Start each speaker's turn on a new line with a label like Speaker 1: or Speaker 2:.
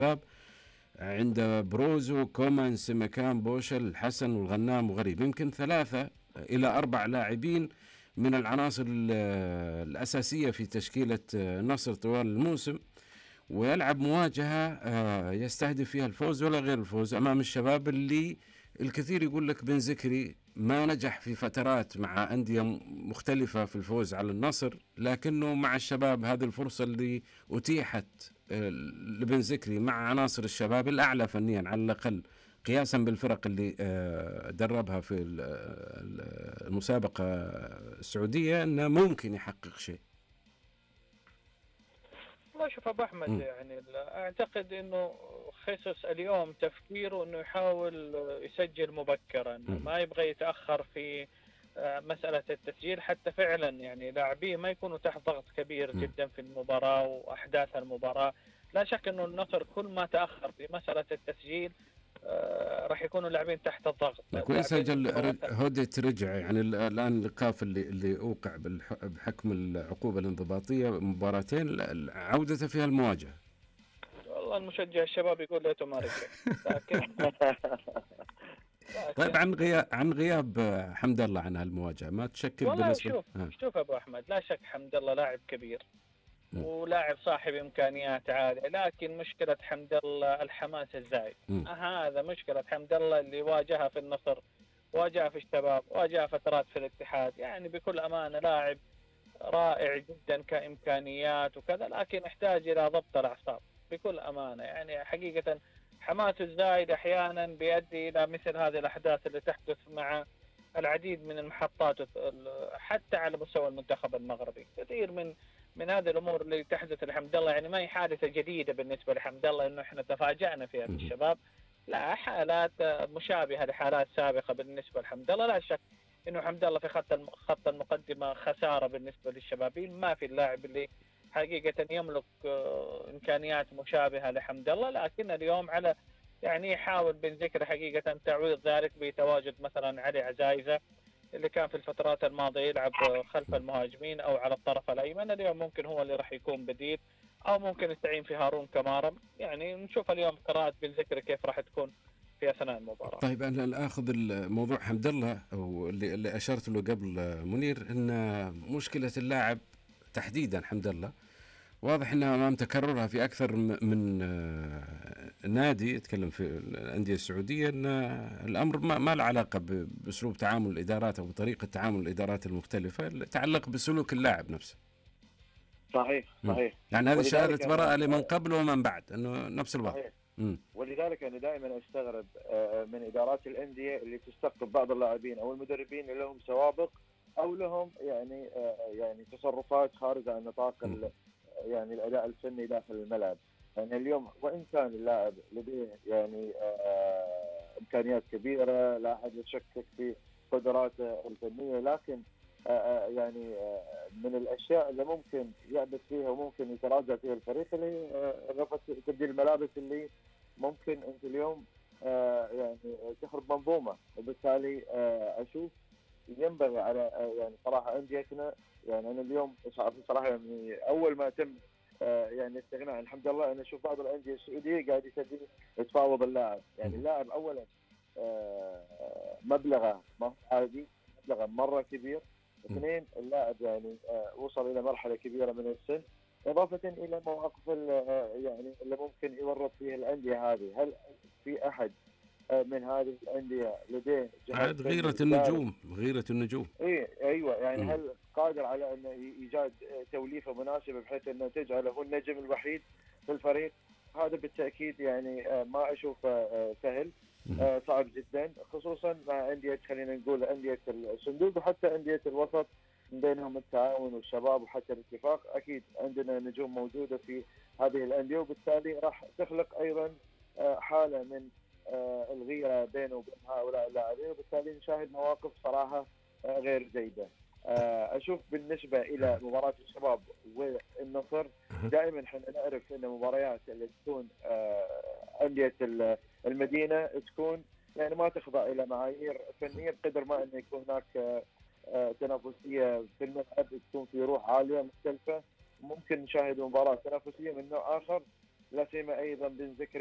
Speaker 1: عند بروزو، كومان، سمكان، بوشل، الحسن والغنام وغريب. يمكن 3 إلى 4 لاعبين من العناصر الأساسية في تشكيلة النصر طوال الموسم، ويلعب مواجهة يستهدف فيها الفوز ولا غير الفوز أمام الشباب اللي الكثير يقول لك بن زكري ما نجح في فترات مع أندية مختلفة في الفوز على النصر، لكنه مع الشباب هذه الفرصة اللي أتيحت لبن زكري مع عناصر الشباب الأعلى فنيا على الأقل قياسا بالفرق اللي دربها في المسابقة السعودية، أنه ممكن يحقق شيء.
Speaker 2: والله شوف ابو احمد، يعني اعتقد انه خصص اليوم تفكيره انه يحاول يسجل مبكرا، ما يبغى يتاخر في مساله التسجيل، حتى فعلا يعني لاعبيه ما يكونوا تحت ضغط كبير جدا في المباراه واحداث المباراه. لا شك انه النصر كل ما تاخر في مساله التسجيل راح يكونوا اللاعبين تحت الضغط.
Speaker 1: كويس سجل هوديت رجع، يعني الآن الإيقاف اللي أوقع بحكم العقوبة الانضباطية مباراتين عودته فيها المواجهة.
Speaker 2: والله المشجع الشباب يقول ليته ما رجع. لكن
Speaker 1: طيب عن غياب حمد الله عن هالمواجهة ما تشكل
Speaker 2: والله
Speaker 1: بالنسبة
Speaker 2: شوف ابو احمد، لا شك حمد الله لاعب كبير ولاعب صاحب امكانيات عاليه، لكن مشكله حمد الله الحماس الزايد. هذا مشكله حمد الله اللي واجهها في النصر، واجهها في الشباب، واجهها فترات في الاتحاد. يعني بكل امانه لاعب رائع جدا كامكانيات وكذا، لكن يحتاج الى ضبط الاعصاب بكل امانه. يعني حقيقه حماسه الزايد احيانا بيؤدي الى مثل هذه الاحداث اللي تحدث مع العديد من المحطات، حتى على مستوى المنتخب المغربي. كثير من هذه الامور اللي تحدث لحمد الله، يعني ما هي حادثه جديده بالنسبه لحمد الله انه احنا تفاجأنا فيها في الشباب، لا، حالات مشابهه لحالات سابقه بالنسبه لحمد الله. لا شك انه حمد الله في خط المقدمه خساره بالنسبه للشبابين. ما في اللاعب اللي حقيقه يملك امكانيات مشابهه لحمد الله، لكن اليوم على يعني يحاول بن ذكر حقيقه تعويض ذلك بتواجد مثلا علي عزايزه اللي كان في الفترات الماضيه يلعب خلف المهاجمين او على الطرف الايمن. اليوم ممكن هو اللي راح يكون بديل، او ممكن يستعين في هارون كمارا. يعني نشوف اليوم قراءه بن ذكر كيف راح تكون في اثناء المباراه.
Speaker 1: طيب انا اخذ الموضوع حمد الله او اللي اشرت له قبل منير، ان مشكله اللاعب تحديدا حمد الله واضح انها امام تكررها في اكثر من نادي يتكلم في الانديه السعوديه، ان الامر ما له علاقه باسلوب تعامل الادارات او بطريقه تعامل الادارات المختلفه، يتعلق بسلوك اللاعب نفسه.
Speaker 3: صحيح.
Speaker 1: يعني هذه شهاده براءه لمن قبل ومن بعد، انه نفس الوضع.
Speaker 3: صحيح. ولذلك انا دائما استغرب من ادارات الانديه اللي تستقطب بعض اللاعبين او المدربين اللي لهم سوابق او لهم يعني تصرفات خارجه عن نطاق يعني الاداء الفني داخل الملعب. يعني اليوم وان كان اللاعب لديه يعني امكانيات كبيره، لا احد يشكك في قدراته الفنيه، لكن يعني من الاشياء اللي ممكن يعبث فيها وممكن يتراجع فيها الفريق اللي هي غرفه تبديل الملابس، اللي ممكن انت اليوم يعني تخرب منظومه. وبالتالي اشوف ينبغي على يعني صراحه انديتنا، يعني انا اليوم صراحه يعني اول ما تم يعني استغناء عن حمد الله، انا اشوف بعض الانديه السعوديه قاعد يتفاوض اللاعب. يعني اللاعب اولا مبلغه ما عادي، مبلغه مره كبير. اثنين، اللاعب يعني وصل الى مرحله كبيره من السن، اضافه الى مواقف يعني اللي ممكن يورط فيها الانديه هذه. هل في احد من هذه الانديه لديه
Speaker 1: جهاز غيره النجوم؟
Speaker 3: ايوه، يعني هل قادر على انه ايجاد توليفه مناسبه بحيث انه تجعله هو النجم الوحيد في الفريق؟ هذا بالتاكيد يعني ما اشوفه سهل، صعب جدا، خصوصا مع انديه خلينا نقول انديه الصندوق وحتى انديه الوسط، بينهم التعاون والشباب وحتى الاتفاق. اكيد عندنا نجوم موجوده في هذه الانديه، وبالتالي راح تخلق ايضا حاله من الغيره بينه وبين هؤلاء اللاعبين، وبالتالي نشاهد مواقف صراحه غير جيده. اشوف بالنسبه الى مباراه الشباب والنصر، دائما احنا نعرف ان مباريات اللي تكون انديه المدينه تكون يعني ما تخضع الى معايير فنيه بقدر ما انه يكون هناك تنافسيه في الملعب، تكون في روح عاليه مختلفه. ممكن نشاهد مباراه تنافسيه من نوع اخر لا سيما ايضا بن زكريا